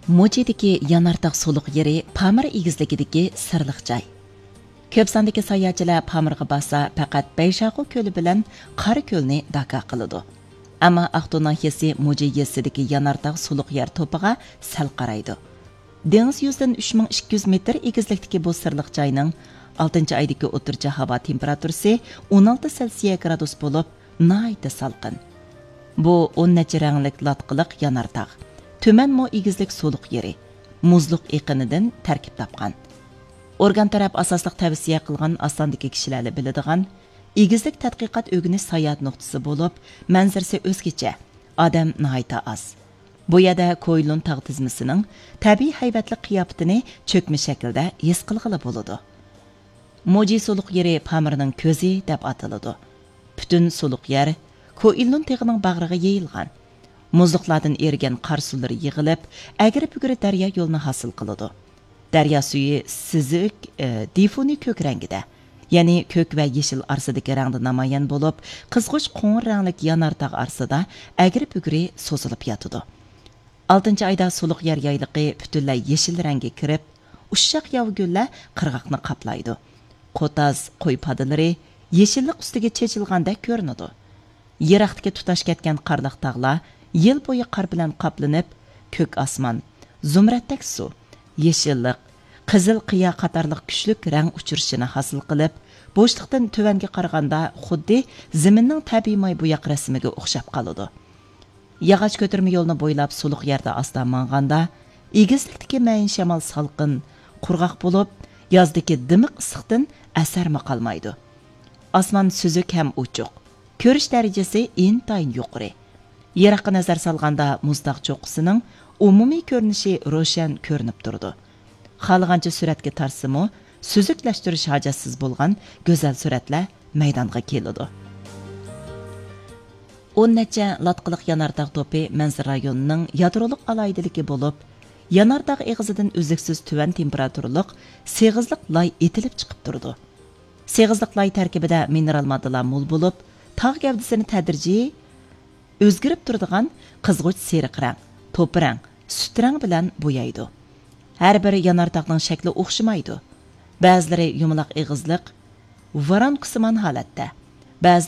Mochidagi Yanardaq suluq yeri Pamir egizligidagi sirliq joy. Ko'p sondagi sayohatchilar Pamirga borsa, faqat Bayshaqo ko'li bilan Qari ko'lni daka qiladi. Ammo Aqto'u nahiyasi Mo'ji yesidagi Yanardaq suluq yer to'piga sal qaraydi. Dengiz yuzidan 3200 metr egizlikdagi bu sirliq joyning 6-oydagi o'rtacha havo temperaturasi 16 Selsiya gradus bo'lib, nihoyatda salqin. Bu 10 necha ranglik latqiliq Yanardaq. Төмен мо egizlik suluq yeri, muzluq eqinidan tarkib topgan. Organ taraf asoslıq tavsiya qilgan osondagi kishilarni biladigan egizlik tadqiqot o'g'inish sayohat nuqtasi bo'lib, manzarasi o'zgacha, odam nihoyatda oz. Bu yerda Ko'ylun tog' tizmasining tabiiy haybatli qiyofatini cho'kma shaklda his qilg'ili bo'ladi. Mo'ji suluq yeri Pamirning ko'zi deb ataladi. Butun suluq yer Ko'ylun teg'ining bag'riga yeyilgan. Muzluqlardan erigan qor suvlari yig'ilib, agri-bugri daryo yo'lini hosil qiladi. Daryo suvi sizik, difuni ko'k rangida, ya'ni ko'k va yeshil orsidagi rangda namoyon bo'lib, qizg'ish qo'ng'ir ranglik Yanardaq orsida agri-bugri so'zilib yotadi. 6-oyda suluq yer yayliqi butunlay yeshil rangga kirib, ushshaq yovgullar qirg'oqni qoplaydi. Qo'taz qo'y podalari yeshillik ustiga chechilganda ko'rinadi. Yiroqdagi tutash ketgan qarliq tog'lar yil bo'yi qor bilan qoplanib, ko'k osmon, zumratdak suv, yeshillik, qizil qiya qatorliq kuchlik rang uchirishini hosil qilib, bo'shliqdan tuvanga qaraganda xuddi zaminning tabiiy moy bo'yoq rasmiga o'xshab qoladi. Yog'och ko'tirma yo'lni bo'ylab suluq yerda ostan manganda, egizlikdagi mayin shamol salqin, qurg'oq bo'lib, yozdagi dimiq issiqdan asarma qolmaydi. Osmon suzuk ham ochiq. Ko'rish darajasi intayin yuqori. Yiroqqa nazar solganda muzdaq cho'qqisining umumiy ko'rinishi ro'shan ko'rinib turdi. Xohlagancha suratga tarsimi, suzuklashtirish hojatsiz bo'lgan go'zal suratlar maydonga keladi. 10 necha latqiliq Yanardaq to'pi manzil rayonining yadroliq aloydiligi bo'lib, Yanardaq eg'izidan uzluksiz tuvan temperaturaliq seg'izliq loy etilib chiqib turdi. Seg'izliq loy tarkibida mineral moddalar mo'l bo'lib, tog' gavdasini tadrijiy o'zgarib turadigan qizg'uch seriq rang, to'pirang, sut rang bilan bo'yaydi. Har bir Yanardaqning shakli o'xshamaydi. Ba'zilari yumaloq eg'izliq, varanqsimon holatda, ba'zi